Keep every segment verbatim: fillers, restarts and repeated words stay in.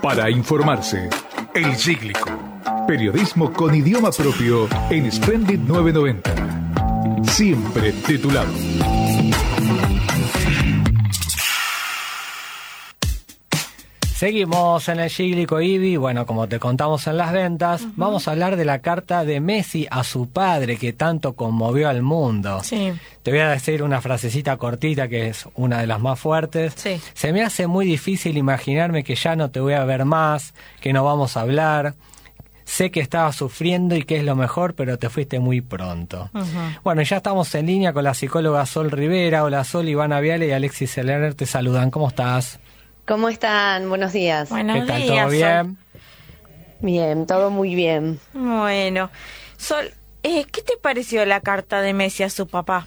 para informarse. El Cíclico. Periodismo con idioma propio en Splendid novecientos noventa. Siempre de tu lado. Seguimos en el Cíclico, Ivy. Bueno, como te contamos en las ventas, uh-huh. vamos a hablar de la carta de Messi a su padre que tanto conmovió al mundo. Sí. Te voy a decir una frasecita cortita que es una de las más fuertes. Sí. Se me hace muy difícil imaginarme que ya no te voy a ver más, que no vamos a hablar. Sé que estabas sufriendo y que es lo mejor, pero te fuiste muy pronto. Uh-huh. Bueno, ya estamos en línea con la psicóloga Sol Rivera. Hola Sol, Ivana Viale y Alexis Seller te saludan. ¿Cómo estás? ¿Cómo están? Buenos días. Buenos ¿Qué tal? días, ¿Todo bien? Bien, todo muy bien. Bueno, Sol, eh, ¿qué te pareció la carta de Messi a su papá?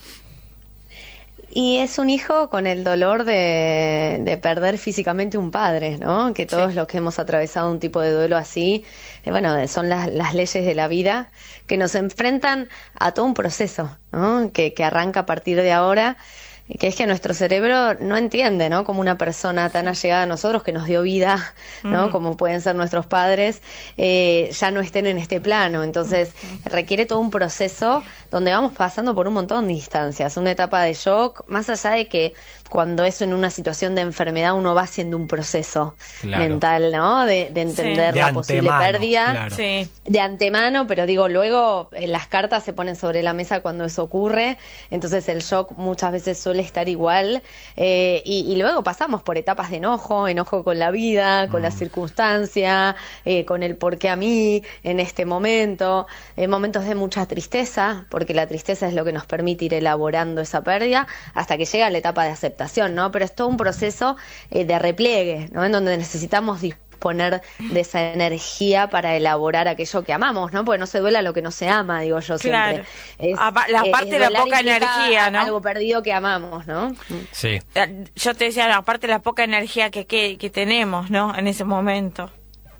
Y es un hijo con el dolor de, de perder físicamente un padre, ¿no? Que todos sí. los que hemos atravesado un tipo de duelo así, eh, bueno, son las, las leyes de la vida que nos enfrentan a todo un proceso, ¿no? Que, que arranca a partir de ahora. Que es que nuestro cerebro no entiende, ¿no? Como una persona tan allegada a nosotros que nos dio vida, ¿no? Mm. Como pueden ser nuestros padres, eh, ya no estén en este plano. Entonces mm. requiere todo un proceso donde vamos pasando por un montón de instancias, una etapa de shock, más allá de que cuando es en una situación de enfermedad uno va haciendo un proceso claro. mental, ¿no? De, de entender sí. la de posible antemano, pérdida claro. sí. de antemano, pero digo, luego eh, las cartas se ponen sobre la mesa cuando eso ocurre, entonces el shock muchas veces suele estar igual, eh, y, y luego pasamos por etapas de enojo, enojo con la vida, con mm. la circunstancia, eh, con el por qué a mí en este momento, eh, momentos de mucha tristeza, porque la tristeza es lo que nos permite ir elaborando esa pérdida, hasta que llega la etapa de aceptación, ¿no? Pero es todo un proceso eh, de repliegue, ¿no? En donde necesitamos disponer de esa energía para elaborar aquello que amamos, ¿no? Porque no se duela lo que no se ama, digo yo claro. siempre. Es, la parte de la poca energía, ¿no? Algo perdido que amamos, ¿no? Sí. Yo te decía, la parte de la poca energía que, que, que tenemos, ¿no? En ese momento.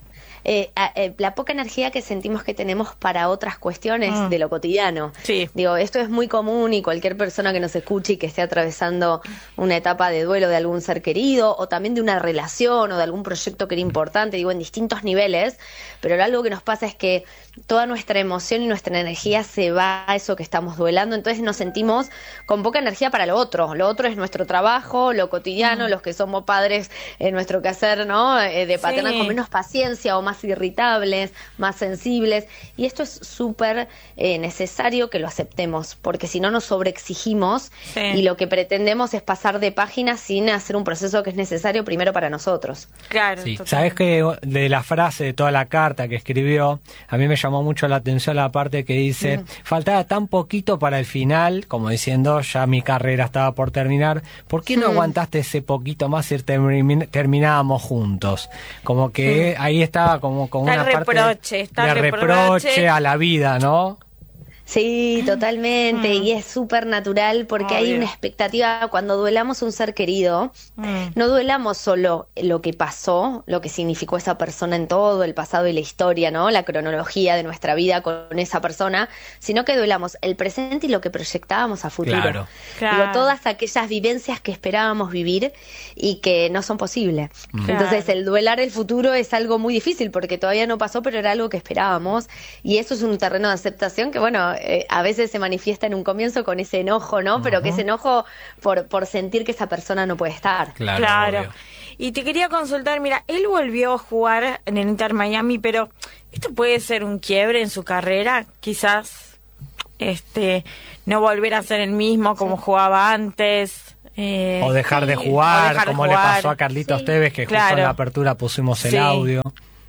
Eh, eh, la poca energía que sentimos que tenemos para otras cuestiones mm. de lo cotidiano. Sí. Digo, esto es muy común y cualquier persona que nos escuche y que esté atravesando una etapa de duelo de algún ser querido o también de una relación o de algún proyecto que era importante, digo, en distintos niveles, pero algo que nos pasa es que toda nuestra emoción y nuestra energía se va a eso que estamos duelando, entonces nos sentimos con poca energía para lo otro. Lo otro es nuestro trabajo, lo cotidiano, mm. los que somos padres, eh, nuestro quehacer, ¿no? Eh, de paterna sí. con menos paciencia o más irritables, más sensibles, y esto es súper eh, necesario que lo aceptemos, porque si no nos sobreexigimos sí. y lo que pretendemos es pasar de página sin hacer un proceso que es necesario primero para nosotros. Claro. Sí. Sabes que de la frase, de toda la carta que escribió, a mí me llamó mucho la atención la parte que dice, mm. faltaba tan poquito para el final, como diciendo, ya mi carrera estaba por terminar, ¿por qué no mm. aguantaste ese poquito más y termin- terminábamos juntos? Como que mm. ahí estaba como con está una reproche, parte está de reproche, reproche a la vida, ¿no? Sí, totalmente, mm. y es súper natural porque Obvio. Hay una expectativa, cuando duelamos un ser querido, mm. no duelamos solo lo que pasó, lo que significó esa persona en todo, el pasado y la historia, ¿no? La cronología de nuestra vida con esa persona, sino que duelamos el presente y lo que proyectábamos a futuro. Claro. Claro. Digo, todas aquellas vivencias que esperábamos vivir y que no son posibles. Mm. Entonces, Claro. el duelar el futuro es algo muy difícil porque todavía no pasó, pero era algo que esperábamos, y eso es un terreno de aceptación que, bueno, Eh, a veces se manifiesta en un comienzo con ese enojo, ¿no? Uh-huh. Pero que ese enojo por, por sentir que esa persona no puede estar. Claro. Claro. Obvio. Y te quería consultar, mira, él volvió a jugar en el Inter Miami, pero ¿esto puede ser un quiebre en su carrera? Quizás este no volver a ser el mismo como sí. jugaba antes. Eh, o dejar sí, de jugar, dejar como de le jugar. pasó a Carlitos sí. Tevez, que Claro. justo en la apertura pusimos el Sí. audio.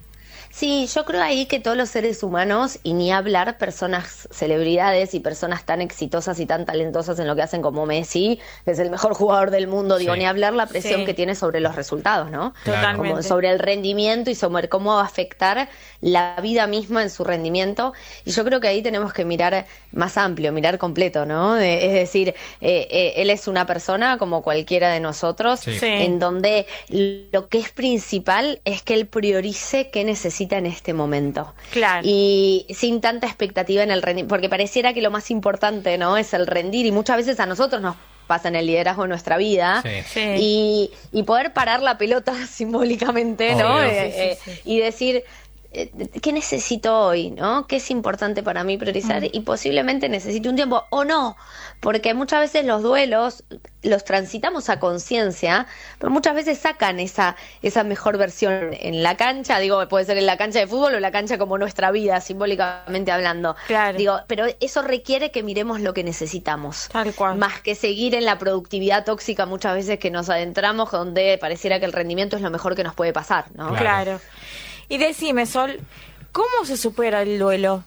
Sí, yo creo ahí que todos los seres humanos, y ni hablar personas, celebridades y personas tan exitosas y tan talentosas en lo que hacen como Messi, que es el mejor jugador del mundo, digo, Sí. ni hablar la presión Sí. que tiene sobre los resultados, ¿no? Totalmente. Como sobre el rendimiento y sobre cómo va a afectar la vida misma en su rendimiento. Y yo creo que ahí tenemos que mirar más amplio, mirar completo, ¿no? Eh, es decir, eh, eh, él es una persona como cualquiera de nosotros, Sí. Sí. en donde lo que es principal es que él priorice qué necesita en este momento. Claro. Y sin tanta expectativa en el rendir, porque pareciera que lo más importante, ¿no? Es el rendir, y muchas veces a nosotros nos pasa en el liderazgo de nuestra vida. Sí. Sí. Y, y poder parar la pelota simbólicamente, ¿no? Obvio. Eh, Sí, eh, sí, sí. y decir, eh, ¿qué necesito hoy? ¿No? ¿Qué es importante para mí priorizar? Mm. Y posiblemente necesite un tiempo o no, porque muchas veces los duelos los transitamos a conciencia, pero muchas veces sacan esa, esa mejor versión en la cancha, digo, puede ser en la cancha de fútbol o en la cancha como nuestra vida, simbólicamente hablando. Claro. Digo, pero eso requiere que miremos lo que necesitamos. Tal cual. Más que seguir en la productividad tóxica muchas veces que nos adentramos, donde pareciera que el rendimiento es lo mejor que nos puede pasar, ¿no? Claro. Claro. Y decime, Sol, ¿cómo se supera el duelo?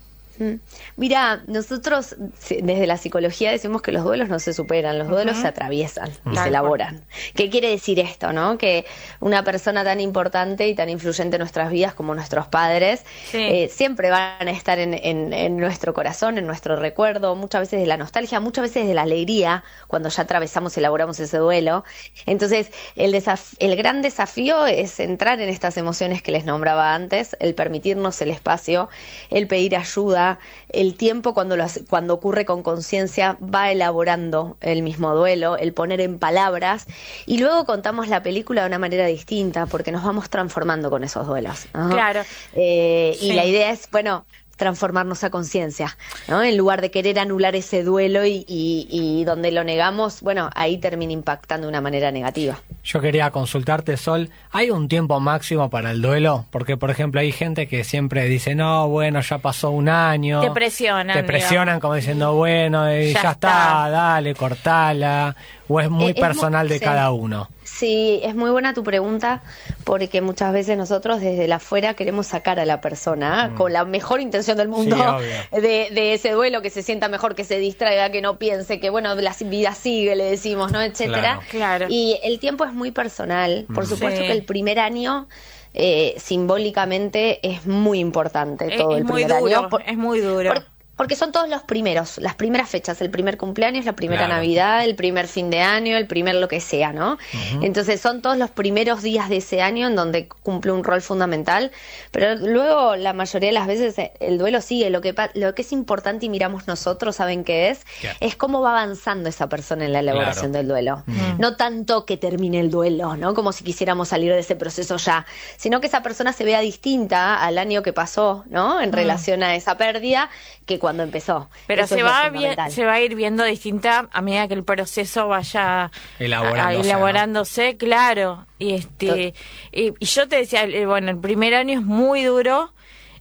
Mm. Mira, nosotros sí, desde la psicología decimos que los duelos no se superan, los duelos Ujú. se atraviesan y Tal se cual. elaboran. ¿Qué quiere decir esto, no? Que una persona tan importante y tan influyente en nuestras vidas como nuestros padres Sí. eh, siempre van a estar en, en, en nuestro corazón, en nuestro recuerdo, muchas veces de la nostalgia, muchas veces de la alegría, cuando ya atravesamos y elaboramos ese duelo. Entonces, el, desaf- el gran desafío es entrar en estas emociones que les nombraba antes, el permitirnos el espacio, el pedir ayuda, el tiempo cuando, lo hace- cuando ocurre con conciencia va elaborando el mismo duelo, el poner en palabras, y luego contamos la película de una manera distinta porque nos vamos transformando con esos duelos, ¿no? Claro. Eh, Sí. Y la idea es, bueno, transformarnos a conciencia, ¿no? En lugar de querer anular ese duelo y, y, y donde lo negamos, bueno, ahí termina impactando de una manera negativa. Yo quería consultarte, Sol, ¿hay un tiempo máximo para el duelo? Porque, por ejemplo, hay gente que siempre dice, no, bueno, ya pasó un año. Te presionan, Te presionan digamos. como diciendo, bueno, eh, Ya ya, está. está, dale, cortala. O es muy Eh, es mu- personal de sí. cada uno. Sí, es muy buena tu pregunta porque muchas veces nosotros desde la afuera queremos sacar a la persona ¿eh? con la mejor intención del mundo Sí, obvio. de, de ese duelo, que se sienta mejor, que se distraiga, que no piense, que bueno, la vida sigue, le decimos, ¿no? Etcétera. Claro. Claro. Y el tiempo es muy personal. Por supuesto Sí. que el primer año eh, simbólicamente es muy importante, Es, todo es el muy primer duro, año. Por- es muy duro. por- porque son todos los primeros, las primeras fechas, el primer cumpleaños, la primera Claro. Navidad, el primer fin de año, el primer lo que sea, ¿no? Entonces son todos los primeros días de ese año en donde cumple un rol fundamental, pero luego la mayoría de las veces eh, el duelo sigue. Lo que pa- lo que es importante y miramos nosotros, ¿saben qué es? ¿Qué? Es cómo va avanzando esa persona en la elaboración Claro. del duelo. No tanto que termine el duelo, ¿no? Como si quisiéramos salir de ese proceso ya, sino que esa persona se vea distinta al año que pasó, ¿no? En relación a esa pérdida que cuando empezó. Pero Eso se es lo va, bien, fundamental. se va a ir viendo distinta a medida que el proceso vaya Elaborándose, a- a- elaborándose, claro. Y este y, y yo te decía, eh, bueno, el primer año es muy duro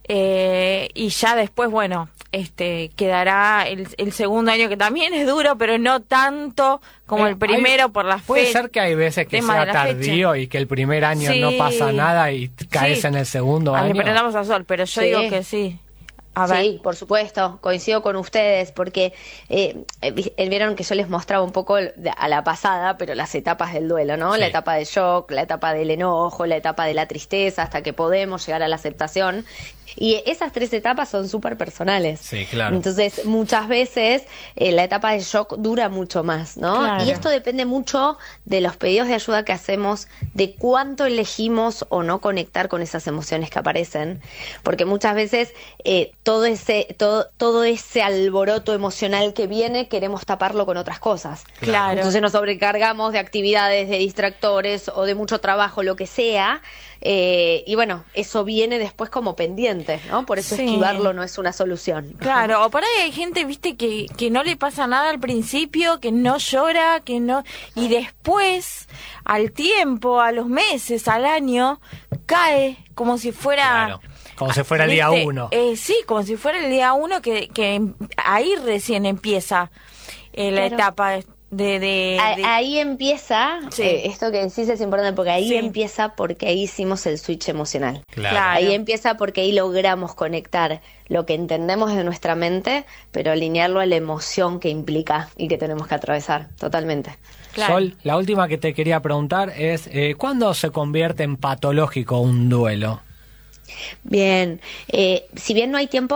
eh, y ya después, bueno, este quedará el, el segundo año que también es duro, pero no tanto como Eh, el primero hay- por las Puede fechas. ser que hay veces que tema sea de la tardío fecha. y que el primer año Sí. no pasa nada y caes Sí. en el segundo Ah, le año. preguntamos a Sol, pero yo Sí. digo que sí. A ver. Sí, por supuesto, coincido con ustedes, porque eh, eh, vi- eh, vieron que yo les mostraba un poco el- de- a la pasada, pero las etapas del duelo, ¿no? Sí. La etapa del shock, la etapa del enojo, la etapa de la tristeza, hasta que podemos llegar a la aceptación. Y esas tres etapas son súper personales. Sí, claro. Entonces, muchas veces eh, la etapa de shock dura mucho más, ¿no? Claro. Y esto depende mucho de los pedidos de ayuda que hacemos, de cuánto elegimos o no conectar con esas emociones que aparecen, porque muchas veces eh, todo ese todo todo ese alboroto emocional que viene queremos taparlo con otras cosas. Claro. Entonces nos sobrecargamos de actividades, de distractores o de mucho trabajo, lo que sea, eh, y bueno, eso viene después como pendiente, ¿no? Por eso Sí. esquivarlo no es una solución. Claro, o por ahí hay gente, viste, que, que no le pasa nada al principio, que no llora, que no... Y después, al tiempo, a los meses, al año, cae como si fuera... Claro, como si fuera el día ¿viste? uno. Eh, sí, como si fuera el día uno, que, que ahí recién empieza eh, la Claro. etapa de... de, A- de- Ahí empieza, Sí. eh, esto que decís es importante, porque ahí Sí. empieza porque ahí hicimos el switch emocional. Claro. Claro. Ahí empieza porque ahí logramos conectar lo que entendemos de nuestra mente, pero alinearlo a la emoción que implica y que tenemos que atravesar, totalmente. Claro. Sol, la última que te quería preguntar es, eh, ¿cuándo se convierte en patológico un duelo? Bien, eh, si bien no hay tiempos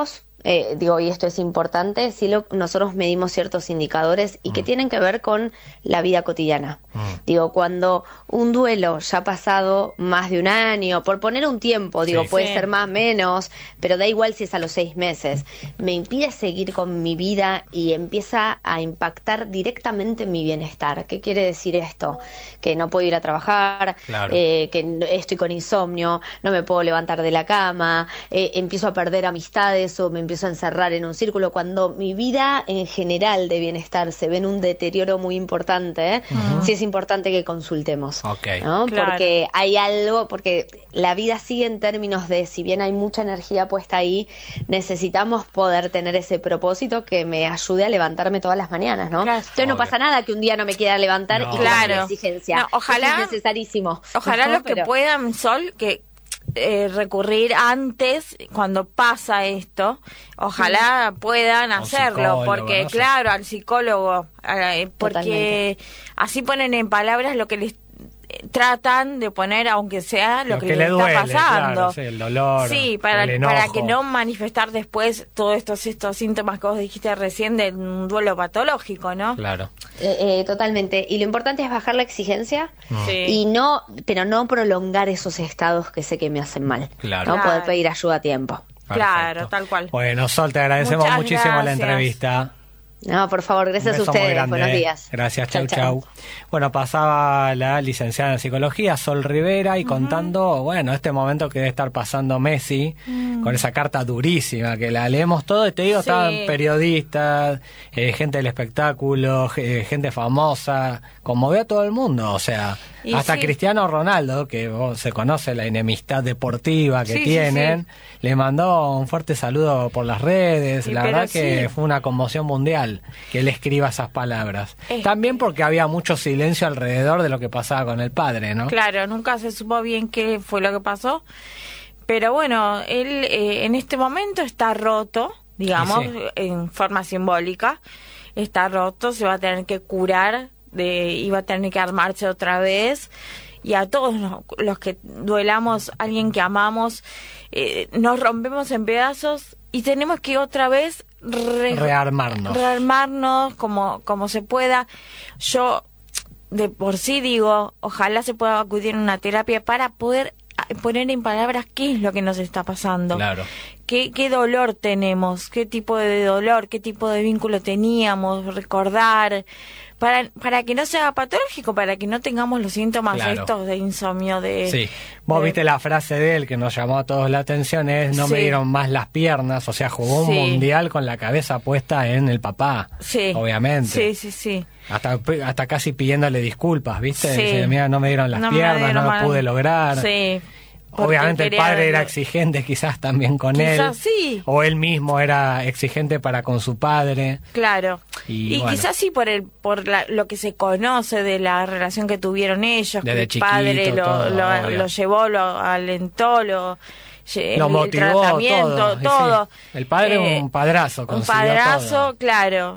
eh, digo, y esto es importante, sí lo, nosotros medimos ciertos indicadores y mm. que tienen que ver con la vida cotidiana. Mm. Digo, cuando un duelo ya ha pasado más de un año, por poner un tiempo, digo, sí, puede sí. ser más, menos, pero da igual si es a los seis meses, me impide seguir con mi vida y empieza a impactar directamente en mi bienestar. ¿Qué quiere decir esto? Que no puedo ir a trabajar, claro. eh, que estoy con insomnio, no me puedo levantar de la cama, eh, empiezo a perder amistades o me empiezo a encerrar en un círculo. Cuando mi vida en general de bienestar se ve en un deterioro muy importante, ¿eh? Uh-huh. sí es importante que consultemos, okay. ¿no? Claro. Porque hay algo, porque la vida sigue en términos de, si bien hay mucha energía puesta ahí, necesitamos poder tener ese propósito que me ayude a levantarme todas las mañanas, ¿no? Claro. Entonces no pasa nada que un día no me quiera levantar no. y claro. la exigencia. No, ojalá, es necesarísimo. Ojalá ¿no? los Pero... que puedan, Sol, que Eh, recurrir antes, cuando pasa esto, ojalá sí. puedan hacerlo, porque ¿no? claro, al psicólogo, eh, porque Totalmente. Así ponen en palabras lo que les tratan de poner, aunque sea lo, lo que, que les le duele, está pasando. Claro, sí, el dolor, sí, para, el para que no manifestar después todos estos, estos síntomas que vos dijiste recién de un duelo patológico, ¿no? Claro. Eh, eh, totalmente. Y lo importante es bajar la exigencia sí. y no, pero no prolongar esos estados que sé que me hacen mal. Claro. No claro. poder pedir ayuda a tiempo. Perfecto. Claro, tal cual. Bueno, Sol, te agradecemos Muchas muchísimo gracias. la entrevista. No, por favor, gracias a ustedes. Buenos días. Gracias, chau, chau, chau. Bueno, pasaba la licenciada en psicología, Sol Rivera, y uh-huh. contando, bueno, este momento que debe estar pasando Messi, uh-huh. con esa carta durísima, que la leemos todo, y te digo, sí. estaban periodistas, eh, gente del espectáculo, eh, gente famosa, conmovió a todo el mundo, o sea, y hasta sí. Cristiano Ronaldo, que oh, se conoce la enemistad deportiva que sí, tienen, sí, sí. le mandó un fuerte saludo por las redes, sí, la verdad que sí. fue una conmoción mundial que él escriba esas palabras. Eh. También porque había mucho silencio alrededor de lo que pasaba con el padre, ¿no? Claro, nunca se supo bien qué fue lo que pasó, pero bueno, él eh, en este momento está roto, digamos, sí. en forma simbólica, está roto, se va a tener que curar, de iba a tener que armarse otra vez, y a todos los, los que duelamos a alguien que amamos, eh, nos rompemos en pedazos y tenemos que otra vez re, rearmarnos rearmarnos como, como se pueda. Yo de por sí digo, ojalá se pueda acudir a una terapia para poder poner en palabras qué es lo que nos está pasando. Claro. ¿Qué, qué dolor tenemos? ¿Qué tipo de dolor? ¿Qué tipo de vínculo teníamos? Recordar, para para que no sea patológico, para que no tengamos los síntomas claro. estos de insomnio. de Sí, vos de... viste la frase de él que nos llamó a todos la atención, es no sí. me dieron más las piernas, o sea, jugó un sí. mundial con la cabeza puesta en el papá, sí. obviamente. Sí, sí, sí. Hasta, hasta casi pidiéndole disculpas, ¿viste? Sí. Dice, mira, no me dieron las no piernas, no lo mal. pude lograr. Sí. Obviamente el padre era exigente quizás también con quizás él. Sí. O él mismo era exigente para con su padre. Claro. Y, y bueno. quizás sí por el por la, lo que se conoce de la relación que tuvieron ellos. Desde que el chiquito, padre lo, todo, lo, lo llevó, lo alentó, lo, lo motivó, el tratamiento, todo. todo. Sí. El padre eh, un padrazo. Un padrazo, todo. Claro.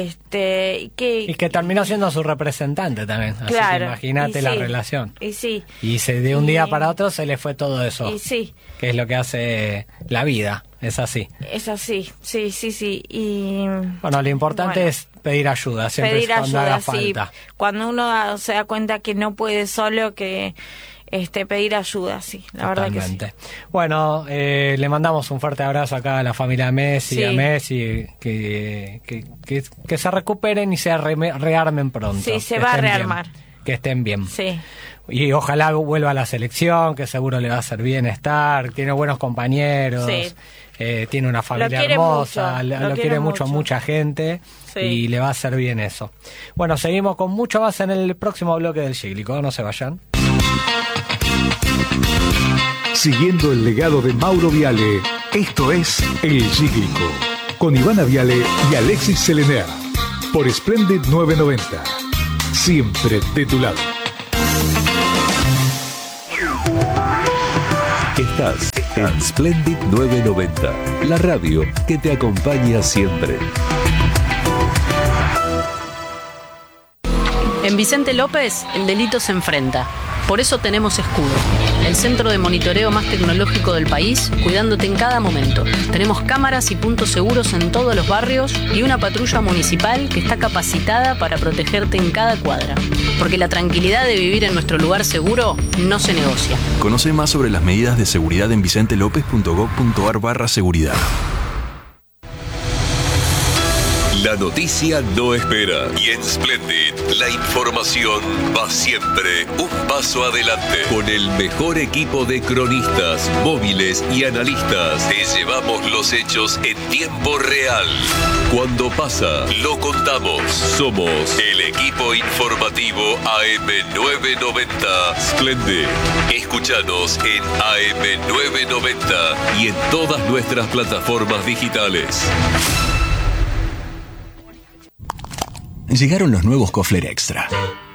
Este, que, y que terminó siendo su representante también, así claro, que imagínate la sí, relación. Y sí. Y se, de un y, día para otro se le fue todo eso. Y sí. Que es lo que hace la vida, es así. Es así, sí, sí, sí. Y bueno, lo importante bueno, es pedir ayuda, siempre pedir cuando ayuda, haga sí. falta. Cuando uno se da cuenta que no puede solo, que este pedir ayuda, sí, la Totalmente. verdad que sí. Bueno, eh, le mandamos un fuerte abrazo acá a la familia Messi, sí. a Messi, que, que, que, que se recuperen y se re, rearmen pronto. Sí, se va a rearmar. Bien, que estén bien. Sí. Y ojalá vuelva a la selección, que seguro le va a hacer bien estar, tiene buenos compañeros, sí. eh, tiene una familia hermosa, mucho, lo, lo quiere, quiere mucho, mucho mucha gente, sí. y le va a hacer bien eso. Bueno, seguimos con mucho más en el próximo bloque del Cíclico, no se vayan. Siguiendo el legado de Mauro Viale, esto es El Cíclico, con Ivana Viale y Alexis Selener, por Splendid novecientos noventa. Siempre de tu lado. Estás en Splendid novecientos noventa, la radio que te acompaña siempre. En Vicente López, el delito se enfrenta. Por eso tenemos Escudo, el centro de monitoreo más tecnológico del país, cuidándote en cada momento. Tenemos cámaras y puntos seguros en todos los barrios y una patrulla municipal que está capacitada para protegerte en cada cuadra. Porque la tranquilidad de vivir en nuestro lugar seguro no se negocia. Conoce más sobre las medidas de seguridad en vicentelopez.gov.ar barra seguridad. La noticia no espera y en Splendid la información va siempre un paso adelante. Con el mejor equipo de cronistas, móviles y analistas te llevamos los hechos en tiempo real. Cuando pasa, lo contamos. Somos el equipo informativo A M novecientos noventa Splendid. Escúchanos en A M novecientos noventa y en todas nuestras plataformas digitales. Llegaron los nuevos Kofler Extra.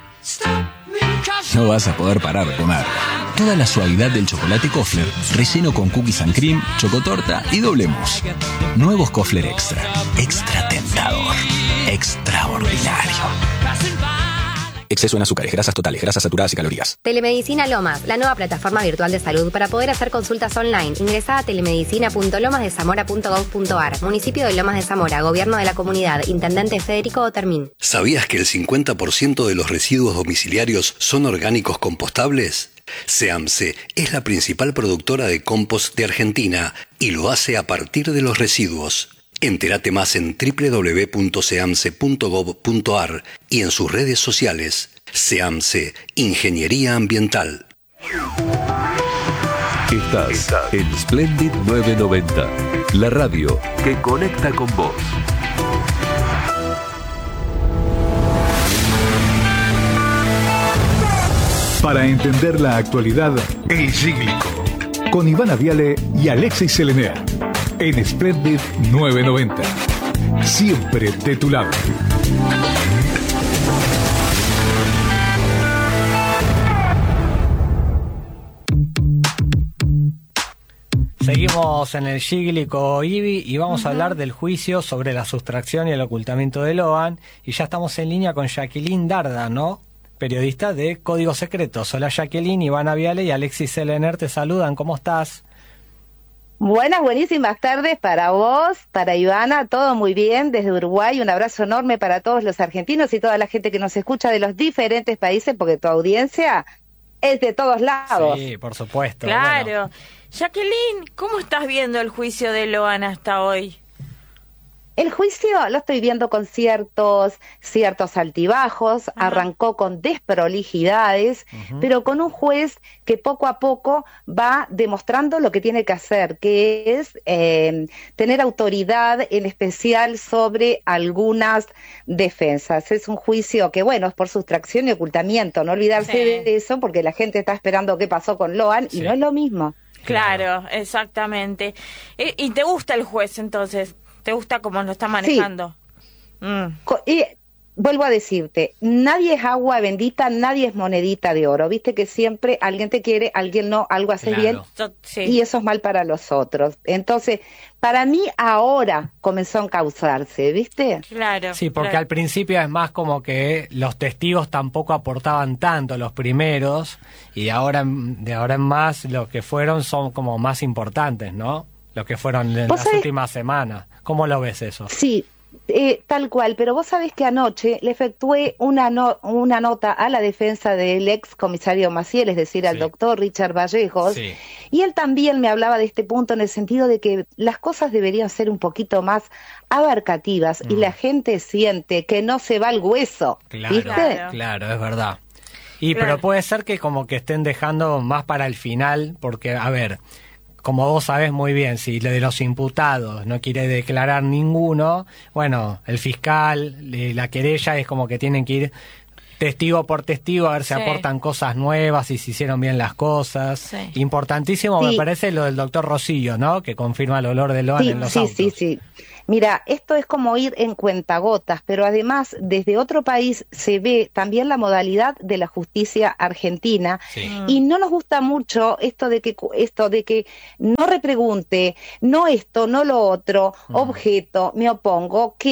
No vas a poder parar de comer. Toda la suavidad del chocolate Kofler, relleno con cookies and cream, chocotorta y doble mousse. Nuevos Kofler Extra. Extra tentador. Extraordinario. Exceso en azúcares, grasas totales, grasas saturadas y calorías. Telemedicina Lomas, la nueva plataforma virtual de salud para poder hacer consultas online. Ingresá a telemedicina punto lomas de zamora punto gov punto ar. Municipio de Lomas de Zamora, Gobierno de la Comunidad, Intendente Federico Otermín. ¿Sabías que el cincuenta por ciento de los residuos domiciliarios son orgánicos compostables? SEAMSE es la principal productora de compost de Argentina y lo hace a partir de los residuos. Entérate más en doble u doble u doble u punto seamse punto gov punto ar y en sus redes sociales. SEAMSE, Ingeniería Ambiental. Estás, Estás en Splendid novecientos noventa, la radio que conecta con vos. Para entender la actualidad, El Cíclico, con Ivana Viale y Alexis Selener, en Splendid novecientos noventa. Siempre de tu lado. Seguimos en el Cíclico Ibi y vamos uh-huh. a hablar del juicio sobre la sustracción y el ocultamiento de Loan. Y ya estamos en línea con Jacqueline Darda, ¿no? Periodista de Códigos Secretos. Hola Jacqueline, Ivana Viale y Alexis Selener te saludan. ¿Cómo estás? Buenas, buenísimas tardes para vos, para Ivana, todo muy bien desde Uruguay. Un abrazo enorme para todos los argentinos y toda la gente que nos escucha de los diferentes países, porque tu audiencia es de todos lados. Sí, por supuesto. Claro. Bueno. Jacqueline, ¿cómo estás viendo el juicio de Loan hasta hoy? El juicio lo estoy viendo con ciertos, ciertos altibajos, uh-huh. arrancó con desprolijidades, uh-huh. pero con un juez que poco a poco va demostrando lo que tiene que hacer, que es eh, tener autoridad en especial sobre algunas defensas. Es un juicio que, bueno, es por sustracción y ocultamiento, no olvidarse sí. de eso, porque la gente está esperando qué pasó con Loan sí. y no es lo mismo. Claro, exactamente. ¿Y, y te gusta el juez entonces? ¿Te gusta cómo lo está manejando? Sí. Mm. Y vuelvo a decirte, nadie es agua bendita, nadie es monedita de oro. Viste que siempre alguien te quiere, alguien no, algo hace claro. bien sí. y eso es mal para los otros. Entonces, para mí ahora comenzó a encauzarse, ¿viste? Claro. Sí, porque claro. al principio es más como que los testigos tampoco aportaban tanto, los primeros, y ahora de ahora en más los que fueron son como más importantes, ¿no? Los que fueron en las sabés? últimas semanas. ¿Cómo lo ves eso? Sí, eh, tal cual, pero vos sabés que anoche le efectué una, no, una nota a la defensa del ex comisario Maciel, es decir, al sí. doctor Richard Vallejos, sí. y él también me hablaba de este punto en el sentido de que las cosas deberían ser un poquito más abarcativas mm. y la gente siente que no se va al hueso, claro, ¿viste? Claro, claro, es verdad. Y claro. pero puede ser que como que estén dejando más para el final, porque, a ver... Como vos sabés muy bien, si de los imputados no quiere declarar ninguno, bueno, el fiscal, la querella es como que tienen que ir testigo por testigo a ver si sí. aportan cosas nuevas y si hicieron bien las cosas. Sí. Importantísimo sí. me parece lo del doctor Rosillo, ¿no? Que confirma el olor de Loan sí, en los sí, autos. Sí, sí, sí. Mira, esto es como ir en cuentagotas, pero además desde otro país se ve también la modalidad de la justicia argentina sí. y no nos gusta mucho esto de que esto de que no repregunte, no esto, no lo otro, mm. objeto, me opongo, que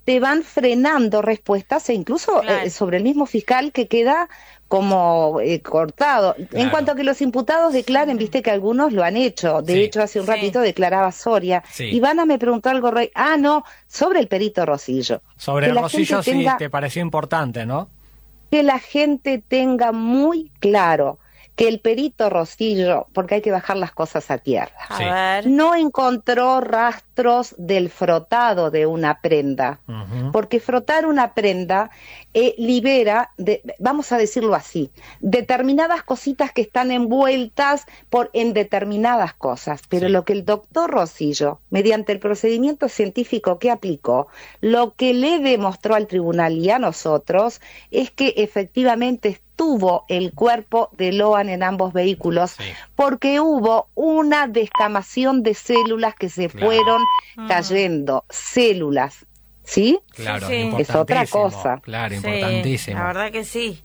te van frenando respuestas e incluso Claro. eh, sobre el mismo fiscal que queda como eh, cortado. En Claro. cuanto a que los imputados declaren, viste que algunos lo han hecho. De Sí. hecho, hace un Sí. ratito declaraba Soria. Sí. Ivana me preguntó algo, Rey. Ah, no, sobre el perito Rosillo. Sobre Que el la Rosillo gente sí tenga- te pareció importante, ¿no? Que la gente tenga muy claro que el perito Rosillo, porque hay que bajar las cosas a tierra, A Sí. ver. no encontró rastros del frotado de una prenda, Ujú. porque frotar una prenda eh, libera, de, vamos a decirlo así, determinadas cositas que están envueltas por en determinadas cosas, pero Sí. lo que el doctor Rosillo, mediante el procedimiento científico que aplicó, lo que le demostró al tribunal y a nosotros es que efectivamente estuvo el cuerpo de Loan en ambos vehículos, Sí. porque hubo una descamación de células que se Claro. fueron Mm. cayendo, células, ¿sí? Claro, Sí, sí. Es otra importantísimo. cosa. Claro, Sí, importantísimo. la verdad que sí.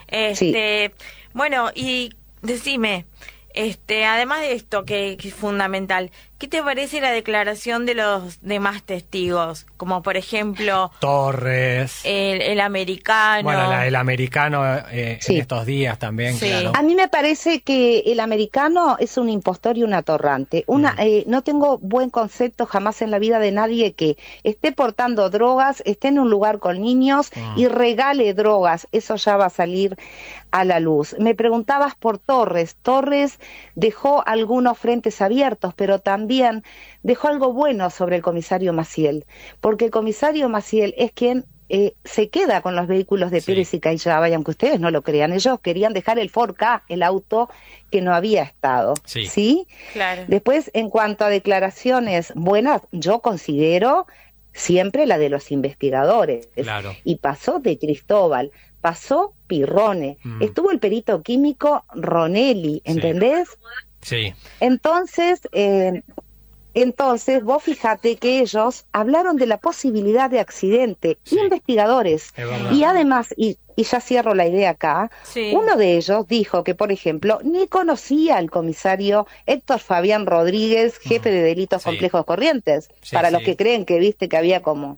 Este, bueno, y decime, este, además de esto que, que es fundamental, ¿qué te parece la declaración de los demás testigos? Como por ejemplo Torres. el, el americano. Bueno, la, el americano eh, Sí. en estos días también, Sí. claro. A mí me parece que el americano es un impostor y un atorrante. Una, Mm. eh, no tengo buen concepto jamás en la vida de nadie que esté portando drogas, esté en un lugar con niños Mm. y regale drogas. Eso ya va a salir a la luz. Me preguntabas por Torres. Torres dejó algunos frentes abiertos, pero también dejó algo bueno sobre el comisario Maciel, porque el comisario Maciel es quien eh, se queda con los vehículos de Sí. Pérez y Callaba, y aunque ustedes no lo crean, ellos querían dejar el Ford Ka, el auto que no había estado. Sí. ¿Sí? Claro. Después, en cuanto a declaraciones buenas, yo considero siempre la de los investigadores. Claro. Y pasó de Cristóbal, pasó Pirrone, Mm. estuvo el perito químico Ronelli, ¿entendés? Sí. Entonces, eh, entonces vos fíjate que ellos hablaron de la posibilidad de accidente, Sí. investigadores. Es verdad. Y además, y, y ya cierro la idea acá, Sí. uno de ellos dijo que, por ejemplo, ni conocía al comisario Héctor Fabián Rodríguez, jefe de delitos Sí. complejos corrientes, Sí, para sí. los que creen que viste que había como...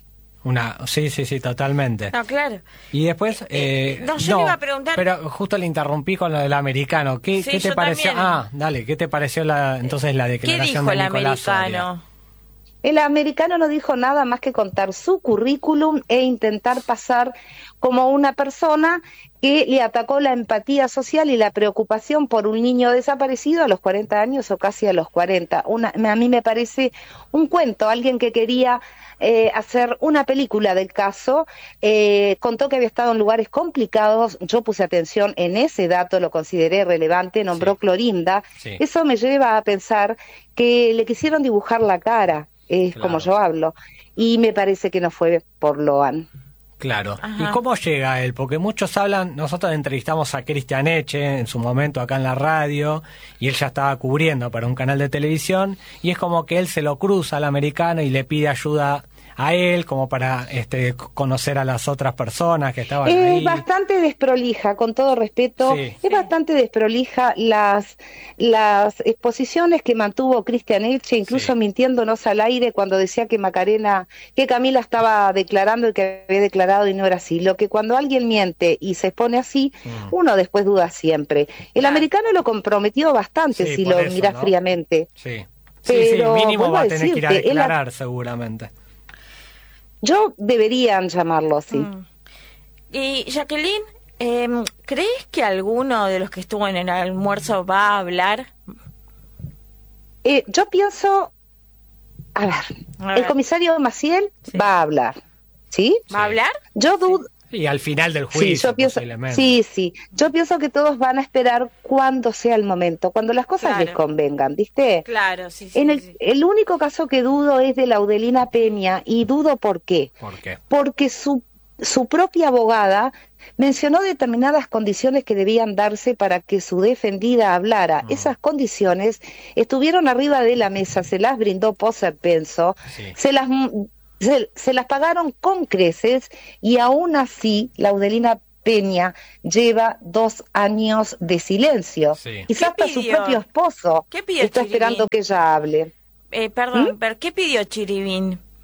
Una, sí, sí, sí, totalmente. No, claro. Y después, eh, no, yo le iba a preguntar- pero justo le interrumpí con lo del americano. ¿Qué, Sí, qué te yo pareció? también. Ah, dale, ¿qué te pareció la, entonces la ¿Qué declaración dijo de el Nicolás Soria? americano? El americano no dijo nada más que contar su currículum e intentar pasar como una persona que le atacó la empatía social y la preocupación por un niño desaparecido a los cuarenta años o casi a los cuarenta. Una, a mí me parece un cuento, alguien que quería eh, hacer una película del caso, eh, contó que había estado en lugares complicados, yo puse atención en ese dato, lo consideré relevante, nombró Sí. Clorinda, Sí. eso me lleva a pensar que le quisieron dibujar la cara, es Claro. como yo hablo, y me parece que no fue por Loan. Claro. Ajá. ¿Y cómo llega él? Porque muchos hablan, nosotros entrevistamos a Cristian Eche en su momento acá en la radio, y él ya estaba cubriendo para un canal de televisión, y es como que él se lo cruza al americano y le pide ayuda a él, como para este conocer a las otras personas que estaban Es ahí. bastante desprolija, con todo respeto, Sí. es bastante desprolija las, las exposiciones que mantuvo Cristian Eche, incluso Sí. mintiéndonos al aire cuando decía que Macarena, que Camila estaba declarando y que había declarado y no era así. Lo que cuando alguien miente y se expone así, Mm. uno después duda siempre. El Claro. americano lo comprometió bastante Sí, si por lo eso, mirás ¿no? fríamente. Sí. Sí, Pero sí, mínimo vuelvo va a a tener que ir a decirte, él ha- declarar seguramente. Yo deberían llamarlo así. Mm. Y Jacqueline, em, ¿crees que alguno de los que estuvo en el almuerzo va a hablar? Eh, yo pienso, a ver, A el ver. comisario Maciel Sí. va a hablar, ¿sí? ¿Va a hablar? Yo dudo, Y al final del sí, juicio, yo pienso, posiblemente. sí, sí, yo pienso que todos van a esperar cuando sea el momento, cuando las cosas Claro. les convengan, ¿viste? Claro, sí, sí. En el, sí. el único caso que dudo es de Laudelina Peña, y dudo por qué. ¿Por qué? Porque su, su propia abogada mencionó determinadas condiciones que debían darse para que su defendida hablara. Mm. Esas condiciones estuvieron arriba de la mesa, se las brindó Poser Penso, Sí. se las, se, se las pagaron con creces, y aún así Laudelina Peña lleva dos años de silencio. Sí. Quizás ¿Qué hasta su pidió? propio esposo ¿Qué pidió está Chiribín? esperando que ella hable. Eh, perdón, ¿Mm? pero ¿qué pidió Chiribín?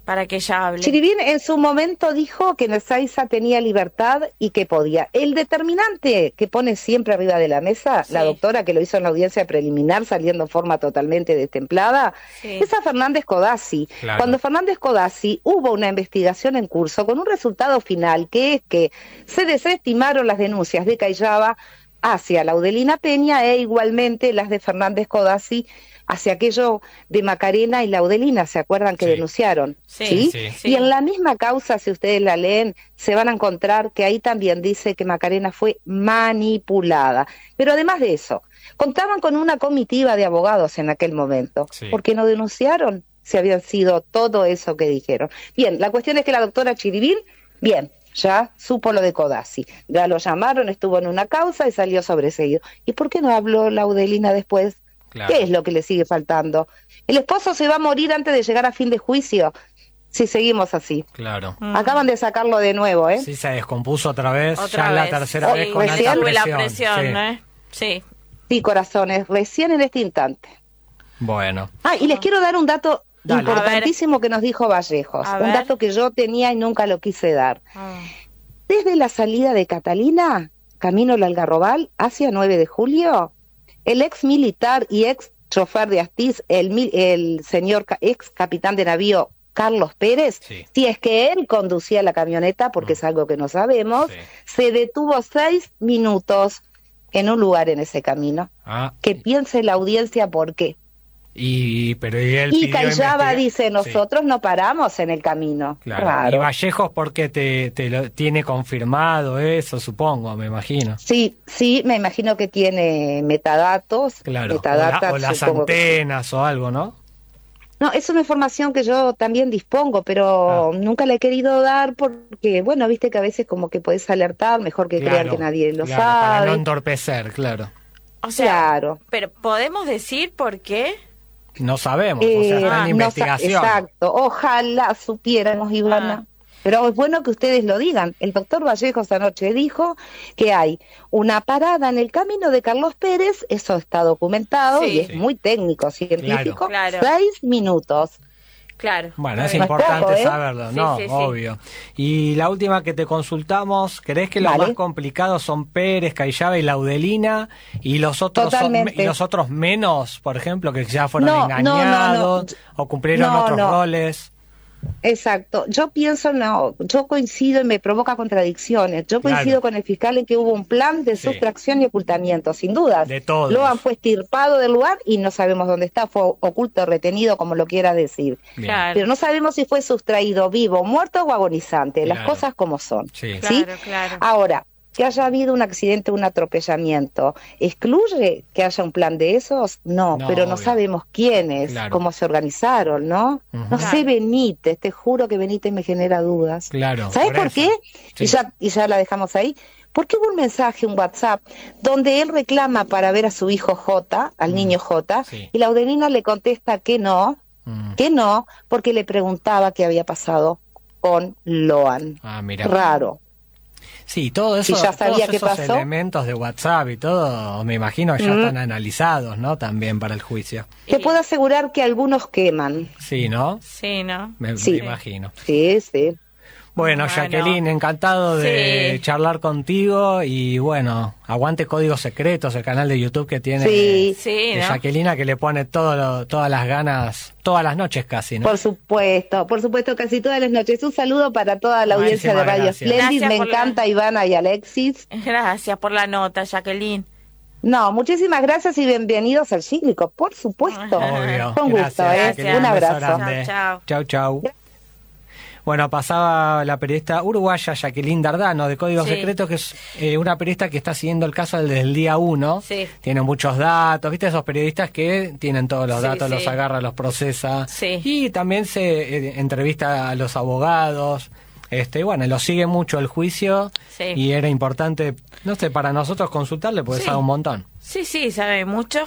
para que ella hable. Chirivín en su momento dijo que Ezeiza tenía libertad y que podía. El determinante que pone siempre arriba de la mesa, sí. la doctora que lo hizo en la audiencia preliminar, saliendo en forma totalmente destemplada, sí. es a Fernández Codazzi. Claro. Cuando Fernández Codazzi hubo una investigación en curso con un resultado final, que es que se desestimaron las denuncias de Callaba hacia Laudelina Peña e igualmente las de Fernández Codazzi hacia aquello de Macarena y Laudelina, ¿se acuerdan que sí. denunciaron? Sí, ¿sí? Sí, sí. Y en la misma causa, si ustedes la leen, se van a encontrar que ahí también dice que Macarena fue manipulada. Pero además de eso, contaban con una comitiva de abogados en aquel momento. Sí. ¿Por qué no denunciaron si habían sido todo eso que dijeron? Bien, la cuestión es que la doctora Chirivín, bien, ya supo lo de Codazzi. Ya lo llamaron, estuvo en una causa y salió sobreseído. ¿Y por qué no habló Laudelina después? Claro. ¿Qué es lo que le sigue faltando? El esposo se va a morir antes de llegar a fin de juicio si seguimos así. Claro. Acaban de sacarlo de nuevo, ¿eh? Sí, se descompuso otra vez, otra ya vez. la tercera sí, vez con recién, alta presión. la presión, sí. ¿eh? Sí. Sí, corazones, recién en este instante. Bueno. Ah, y les quiero dar un dato Dale. importantísimo que nos dijo Vallejos. A un ver. dato que yo tenía y nunca lo quise dar. Ah. Desde la salida de Catalina, camino al Algarrobal, hacia nueve de julio, el ex militar y ex chofer de Astiz, el, el señor ex capitán de navío Carlos Pérez, sí. si es que él conducía la camioneta, porque mm. es algo que no sabemos, sí. se detuvo seis minutos en un lugar en ese camino. Ah. Que piense la audiencia por qué. Y, pero y él y Callaba dice, nosotros sí. no paramos en el camino. Claro. Raro. Y Vallejos porque te, te lo tiene confirmado eso, supongo, me imagino. Sí, sí, me imagino que tiene metadatos. Claro, metadatas, o, la, o las antenas o algo, ¿no? No, es una información que yo también dispongo, pero ah. nunca la he querido dar porque, bueno, viste que a veces como que podés alertar, mejor que claro, crean que nadie lo claro, sabe. Para no entorpecer, claro. O sea, claro. Pero ¿podemos decir por qué? No sabemos, eh, o sea, está en no investigación. Exacto, ojalá supiéramos, Ivana. Ah. Pero es bueno que ustedes lo digan. El doctor Vallejos anoche dijo que hay una parada en el camino de Carlos Pérez, eso está documentado sí. y es sí. muy técnico, científico, claro. seis minutos. Claro. Bueno, es importante poco, ¿eh? saberlo, ¿no? Sí, sí, Obvio. Sí. Y la última que te consultamos, ¿crees que los vale. más complicados son Pérez, Callaba y Laudelina? Y los otros son, y los otros menos, por ejemplo, que ya fueron no, engañados no, no, no. o cumplieron no, otros no. roles. Exacto, yo pienso, no, yo coincido y me provoca contradicciones. Yo coincido claro. con el fiscal en que hubo un plan de sí. sustracción y ocultamiento, sin dudas. De todos. Loan fue extirpado del lugar y no sabemos dónde está, fue oculto, retenido, como lo quiera decir. Claro. Pero no sabemos si fue sustraído vivo, muerto o agonizante, claro. las cosas como son. Sí. ¿sí? Claro, claro. Ahora, que haya habido un accidente, un atropellamiento, ¿excluye que haya un plan de esos? No, no pero obvio. no sabemos quiénes, claro. cómo se organizaron, ¿no? Uh-huh. No claro. sé Benítez, te juro que Benítez me genera dudas. Claro. ¿Sabes por, por qué? Sí. Y, ya, y ya la dejamos ahí. Porque hubo un mensaje, un WhatsApp, donde él reclama para ver a su hijo J, al mm. niño J, sí. y Laudelina le contesta que no, mm. que no, porque le preguntaba qué había pasado con Loan. Ah, mira. Raro. Sí, todo eso, ya sabía todos esos pasó. elementos de WhatsApp y todo, me imagino que ya mm. están analizados, ¿no? También para el juicio. Te puedo asegurar que algunos queman. Sí, ¿no? Sí, ¿no? Me, sí. me imagino. Sí, sí. Bueno, bueno, Jacqueline, encantado de sí. charlar contigo y bueno, aguante Códigos Secretos, el canal de YouTube que tiene sí, sí, de ¿no? Jacqueline, que le pone todo lo, todas las ganas, todas las noches casi, ¿no? Por supuesto, por supuesto, casi todas las noches. Un saludo para toda la audiencia de Radio Splendid, me encanta la... Ivana y Alexis. Gracias por la nota, Jacqueline. No, muchísimas gracias y bienvenidos al Cíclico, por supuesto. Obvio. Con gusto, gracias, ¿eh? Un abrazo. Chao, chao. Chau, chau. Bueno, pasaba la periodista uruguaya Jacqueline Dardano de Códigos sí. Secretos, que es eh, una periodista que está siguiendo el caso desde el día uno. Sí. Tiene muchos datos, ¿viste? Esos periodistas que tienen todos los sí, datos, sí. los agarra, los procesa. Sí. Y también se eh, entrevista a los abogados. Este, bueno, lo sigue mucho el juicio sí. y era importante, no sé, para nosotros consultarle, porque sí. sabe un montón. Sí, sí, sabe mucho.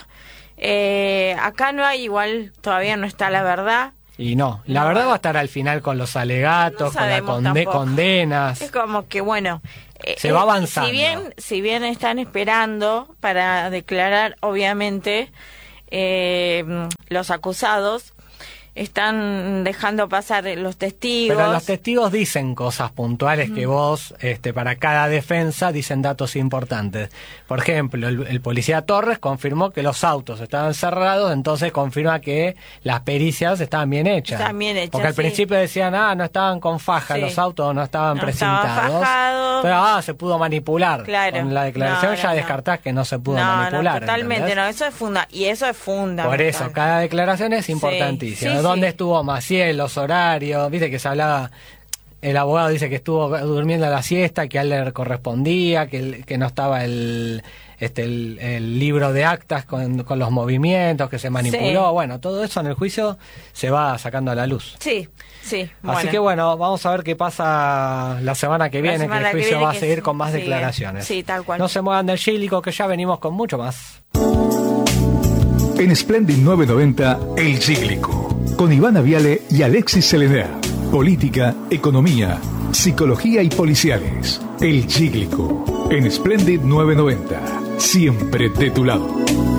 Eh, acá no hay igual, todavía no está la verdad. Y no, la no, verdad va a estar al final con los alegatos, no con las conde- condenas. Es como que, bueno... Se eh, va avanzando. Si bien, si bien están esperando para declarar, obviamente, eh, los acusados, están dejando pasar los testigos. Pero los testigos dicen cosas puntuales, uh-huh, que vos, este, para cada defensa, dicen datos importantes. Por ejemplo, el, el policía Torres confirmó que los autos estaban cerrados, entonces confirma que las pericias estaban bien hechas. Estaban bien hechas, Porque al sí. principio decían, ah, no estaban con faja, sí, los autos no estaban no presentados. Estaba Pero, ah, se pudo manipular. Claro. Con la declaración no, no, ya no. descartás que no se pudo no, manipular. No, totalmente, ¿entendés? no, eso es funda y eso es fundamental. Por eso, cada declaración es importantísima. Sí, sí, ¿Dónde sí. estuvo Maciel, los horarios? Viste que se hablaba, el abogado dice que estuvo durmiendo a la siesta, que a él le correspondía, que, el, que no estaba el este el, el libro de actas con, con los movimientos, que se manipuló. Sí. Bueno, todo eso en el juicio se va sacando a la luz. Sí, sí. Así bueno. que bueno, vamos a ver qué pasa la semana que viene, que el juicio va a seguir con más sigue. declaraciones. Sí, tal cual. No se muevan del Gílico, que ya venimos con mucho más. En Splendid novecientos noventa, El Cíclico, con Ivana Viale y Alexis Selener. Política, economía, psicología y policiales. El Cíclico, en Splendid novecientos noventa. Siempre de tu lado.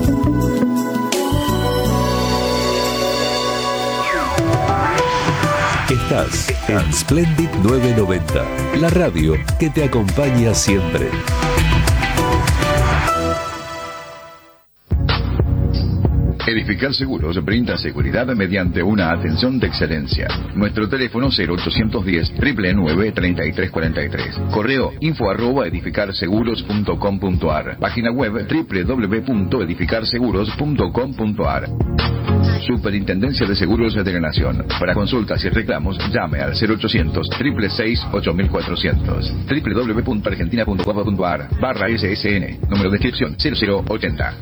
Estás en Splendid novecientos noventa, la radio que te acompaña siempre. Edificar Seguros brinda seguridad mediante una atención de excelencia. Nuestro teléfono cero ochocientos diez, nueve nueve nueve, treinta y tres cuarenta y tres. Correo info arroba edificarseguros punto com punto ar. Página web doble u doble u doble u punto edificarseguros punto com punto ar. Superintendencia de Seguros de la Nación. Para consultas y reclamos, llame al cero ochocientos, seis seis seis, ocho cuatrocientos. doble u doble u doble u punto argentina punto gov punto ar barra S S N. Número de inscripción cero cero ochenta.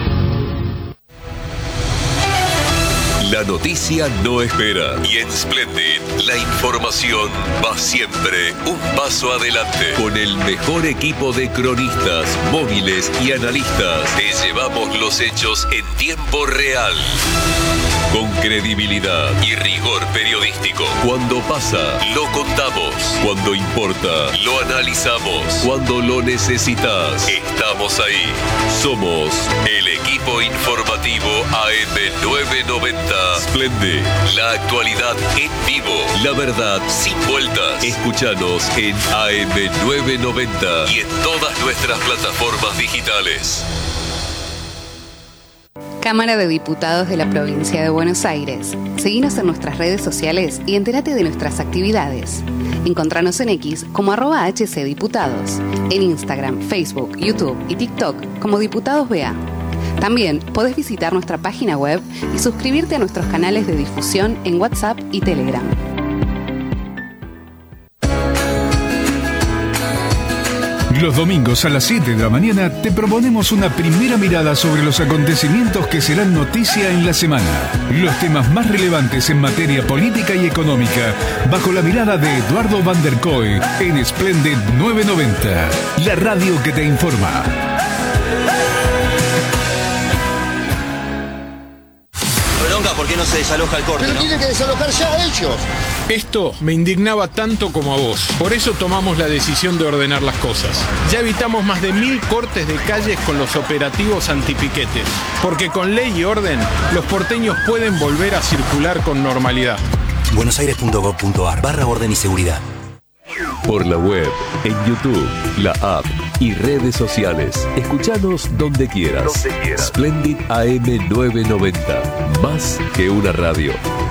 La noticia no espera y en Splendid la información va siempre un paso adelante. Con el mejor equipo de cronistas, móviles y analistas, te llevamos los hechos en tiempo real. Con credibilidad y rigor periodístico. Cuando pasa, lo contamos. Cuando importa, lo analizamos. Cuando lo necesitas, estamos ahí. Somos el equipo informativo A M novecientos noventa. Splendid, la actualidad en vivo, la verdad sin vueltas. Escúchanos en A M novecientos noventa y en todas nuestras plataformas digitales. Cámara de Diputados de la Provincia de Buenos Aires. Seguinos en nuestras redes sociales y entérate de nuestras actividades. Encontranos en X como arroba hcdiputados, en Instagram, Facebook, YouTube y TikTok como Diputados B A. También podés visitar nuestra página web y suscribirte a nuestros canales de difusión en WhatsApp y Telegram. Los domingos a las siete de la mañana te proponemos una primera mirada sobre los acontecimientos que serán noticia en la semana. Los temas más relevantes en materia política y económica, bajo la mirada de Eduardo Van der Koe en Splendid novecientos noventa, la radio que te informa. ¿Por qué no se desaloja el corte? Pero ¿no? tienen que desalojar ya ellos. Esto me indignaba tanto como a vos. Por eso tomamos la decisión de ordenar las cosas. Ya evitamos más de mil cortes de calles con los operativos antipiquetes. Porque con ley y orden, los porteños pueden volver a circular con normalidad. buenosaires punto gov punto ar barra orden y seguridad. Por la web, en YouTube, la app y redes sociales. Escuchanos donde quieras. Donde quieras. Splendid A M novecientos noventa. Más que una radio.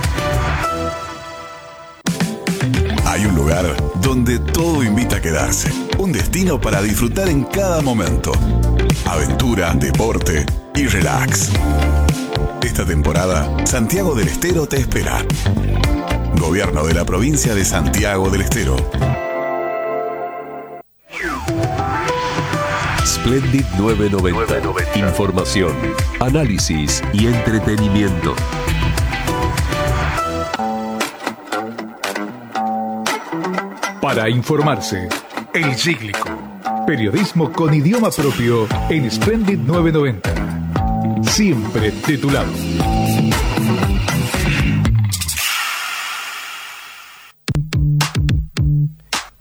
Hay un lugar donde todo invita a quedarse. Un destino para disfrutar en cada momento. Aventura, deporte y relax. Esta temporada, Santiago del Estero te espera. Gobierno de la provincia de Santiago del Estero. Splendid novecientos noventa. Información, análisis y entretenimiento. Para informarse, El Cíclico. Periodismo con idioma propio en Splendid novecientos noventa. Siempre de tu lado.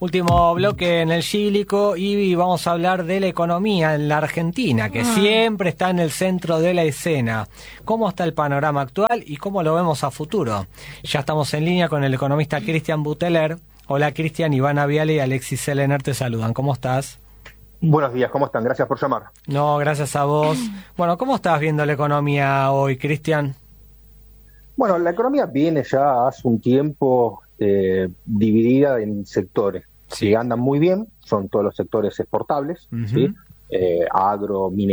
Último bloque en el Gílico y vamos a hablar de la economía en la Argentina, que ah. siempre está en el centro de la escena. ¿Cómo está el panorama actual y cómo lo vemos a futuro? Ya estamos en línea con el economista Cristian Buteler. Hola Cristian, Ivana Viale y Alexis Selener te saludan. ¿Cómo estás? Buenos días, ¿cómo están? Gracias por llamar. No, gracias a vos. Bueno, ¿cómo estás viendo la economía hoy, Cristian? Bueno, la economía viene ya hace un tiempo eh, dividida en sectores. Sí. Que andan muy bien, son todos los sectores exportables, uh-huh. ¿sí? eh, agro, minería.